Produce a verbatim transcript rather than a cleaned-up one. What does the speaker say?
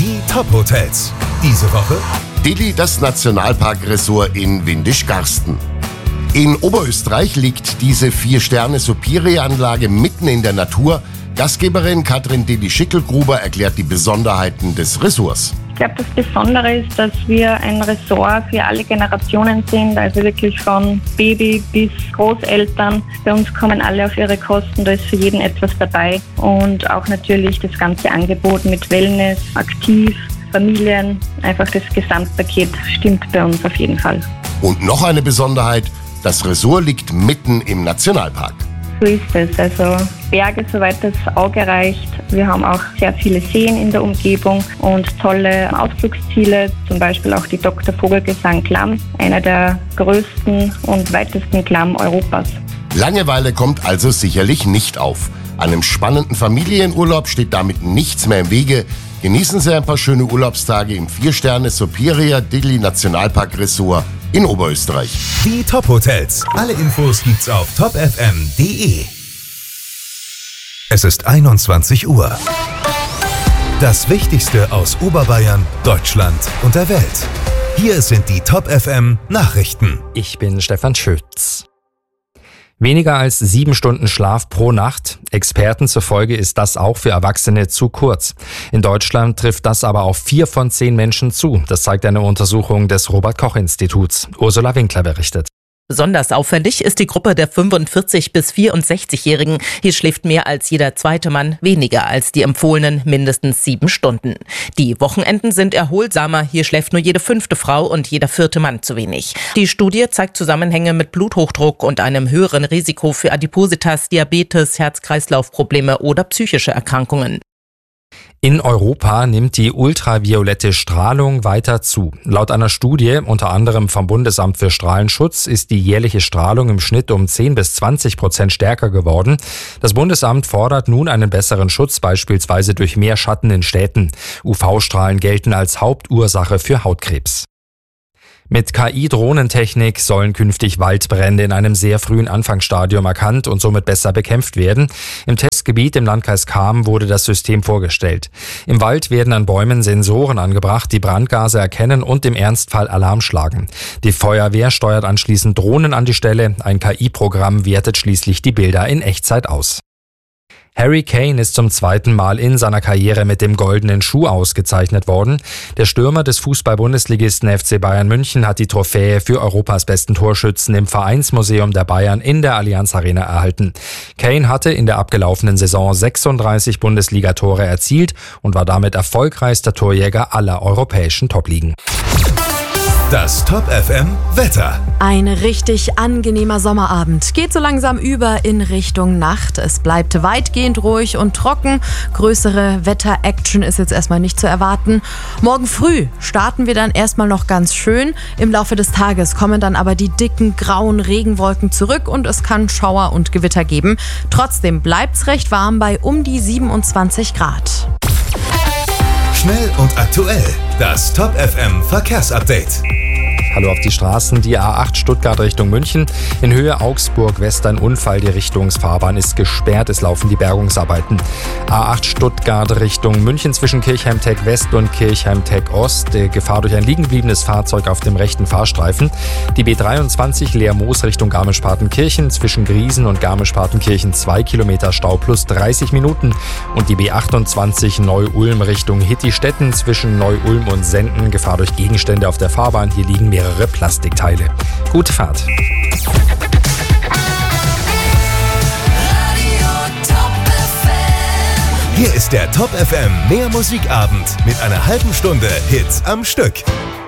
Die Top-Hotels. Diese Woche Dilli, das Nationalparkressort in Windischgarsten. In Oberösterreich liegt diese Vier-Sterne-Superior-Anlage mitten in der Natur. Gastgeberin Katrin Dilli-Schickelgruber erklärt die Besonderheiten des Ressorts. Ich glaube, das Besondere ist, dass wir ein Ressort für alle Generationen sind, also wirklich von Baby bis Großeltern. Bei uns kommen alle auf ihre Kosten, da ist für jeden etwas dabei. Und auch natürlich das ganze Angebot mit Wellness, aktiv, Familien, einfach das Gesamtpaket stimmt bei uns auf jeden Fall. Und noch eine Besonderheit, das Ressort liegt mitten im Nationalpark. So ist es, also Berge, soweit das Auge reicht. Wir haben auch sehr viele Seen in der Umgebung und tolle Ausflugsziele, zum Beispiel auch die Doktor Vogelgesang Klamm, einer der größten und weitesten Klamm Europas. Langeweile kommt also sicherlich nicht auf. Einem spannenden Familienurlaub steht damit nichts mehr im Wege. Genießen Sie ein paar schöne Urlaubstage im Vier-Sterne-Superior Dilli Nationalpark Ressort in Oberösterreich. die Top-Hotels. Alle Infos gibt's auf top f m punkt d e. Es ist einundzwanzig Uhr. Das Wichtigste aus Oberbayern, Deutschland und der Welt. Hier sind die Top F M Nachrichten. Ich bin Stefan Schütz. Weniger als sieben Stunden Schlaf pro Nacht. Experten zufolge ist das auch für Erwachsene zu kurz. In Deutschland trifft das aber auf vier von zehn Menschen zu. Das zeigt eine Untersuchung des Robert-Koch-Instituts. Ursula Winkler berichtet. Besonders auffällig ist die Gruppe der fünfundvierzig- bis vierundsechzigjährigen. Hier schläft mehr als jeder zweite Mann weniger als die empfohlenen mindestens sieben Stunden. Die Wochenenden sind erholsamer. Hier schläft nur jede fünfte Frau und jeder vierte Mann zu wenig. Die Studie zeigt Zusammenhänge mit Bluthochdruck und einem höheren Risiko für Adipositas, Diabetes, Herz-Kreislauf-Probleme oder psychische Erkrankungen. In Europa nimmt die ultraviolette Strahlung weiter zu. Laut einer Studie, unter anderem vom Bundesamt für Strahlenschutz, ist die jährliche Strahlung im Schnitt um zehn bis zwanzig Prozent stärker geworden. Das Bundesamt fordert nun einen besseren Schutz, beispielsweise durch mehr Schatten in Städten. U V-Strahlen gelten als Hauptursache für Hautkrebs. Mit K I-Drohnentechnik sollen künftig Waldbrände in einem sehr frühen Anfangsstadium erkannt und somit besser bekämpft werden. Im Testgebiet im Landkreis Cham wurde das System vorgestellt. Im Wald werden an Bäumen Sensoren angebracht, die Brandgase erkennen und im Ernstfall Alarm schlagen. Die Feuerwehr steuert anschließend Drohnen an die Stelle. Ein K I-Programm wertet schließlich die Bilder in Echtzeit aus. Harry Kane ist zum zweiten Mal in seiner Karriere mit dem Goldenen Schuh ausgezeichnet worden. Der Stürmer des Fußball-Bundesligisten F C Bayern München hat die Trophäe für Europas besten Torschützen im Vereinsmuseum der Bayern in der Allianz Arena erhalten. Kane hatte in der abgelaufenen Saison sechsunddreißig Bundesligatore erzielt und war damit erfolgreichster Torjäger aller europäischen Topligen. Das Top F M Wetter. Ein richtig angenehmer Sommerabend geht so langsam über in Richtung Nacht. Es bleibt weitgehend ruhig und trocken. Größere Wetter-Action ist jetzt erstmal nicht zu erwarten. Morgen früh starten wir dann erstmal noch ganz schön. Im Laufe des Tages kommen dann aber die dicken grauen Regenwolken zurück und es kann Schauer und Gewitter geben. Trotzdem bleibt's recht warm bei um die siebenundzwanzig Grad. Schnell und aktuell. Das Top F M Verkehrsupdate. Hallo auf die Straßen. Die A acht Stuttgart Richtung München. In Höhe Augsburg West ein Unfall. Die Richtungsfahrbahn ist gesperrt. Es laufen die Bergungsarbeiten. A acht Stuttgart Richtung München zwischen Kirchheim-Teck West und Kirchheim-Teck Ost. Gefahr durch ein liegengebliebenes Fahrzeug auf dem rechten Fahrstreifen. Die B dreiundzwanzig Leer-Moos Richtung Garmisch-Partenkirchen zwischen Griesen und Garmisch-Partenkirchen zwei Kilometer Stau plus dreißig Minuten. Und die B achtundzwanzig Neu-Ulm Richtung Hittistetten zwischen Neu-Ulm und Senden. Gefahr durch Gegenstände auf der Fahrbahn. Hier liegen mehrere Plastikteile. Gute Fahrt. Hier ist der Top F M Mehr Musikabend mit einer halben Stunde Hits am Stück.